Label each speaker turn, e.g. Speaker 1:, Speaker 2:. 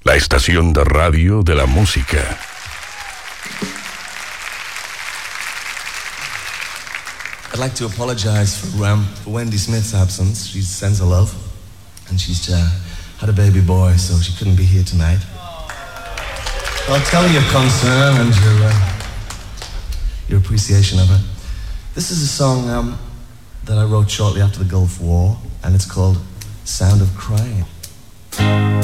Speaker 1: la estación de radio de la música.
Speaker 2: I'd like to apologize for Wendy Smith's absence. She sends her love, and she's had a baby boy, so she couldn't be here tonight. I'll tell your concern and your appreciation of her. This is a song that I wrote shortly after the Gulf War, and it's called Sound of Crying.